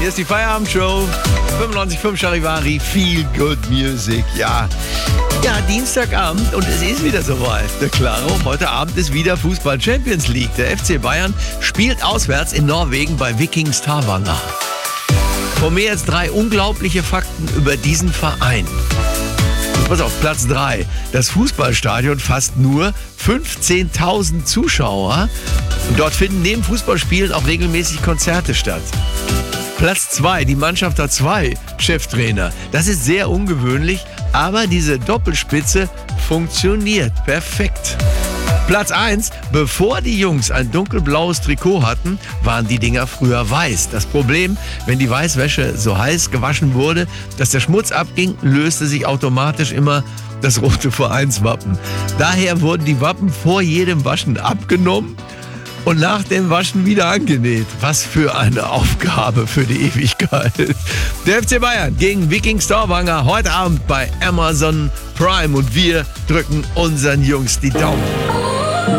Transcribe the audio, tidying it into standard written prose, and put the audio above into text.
Hier ist die Feierabendshow. 95.5 Charivari, Feel Good Music. Ja, Dienstagabend und es ist wieder soweit. Der Klaro, heute Abend ist wieder Fußball Champions League. Der FC Bayern spielt auswärts in Norwegen bei Viking Stavanger. Von mir jetzt 3 unglaubliche Fakten über diesen Verein. Pass auf, Platz 3. Das Fußballstadion fasst nur 15.000 Zuschauer. Und dort finden neben Fußballspielen auch regelmäßig Konzerte statt. Platz 2, die Mannschaft hat 2 Cheftrainer. Das ist sehr ungewöhnlich, aber diese Doppelspitze funktioniert perfekt. Platz 1, bevor die Jungs ein dunkelblaues Trikot hatten, waren die Dinger früher weiß. Das Problem, wenn die Weißwäsche so heiß gewaschen wurde, dass der Schmutz abging, löste sich automatisch immer das rote Vereinswappen. Daher wurden die Wappen vor jedem Waschen abgenommen und nach dem Waschen wieder angenäht. Was für eine Aufgabe für die Ewigkeit. Der FC Bayern gegen Viking Stavanger heute Abend bei Amazon Prime und wir drücken unseren Jungs die Daumen.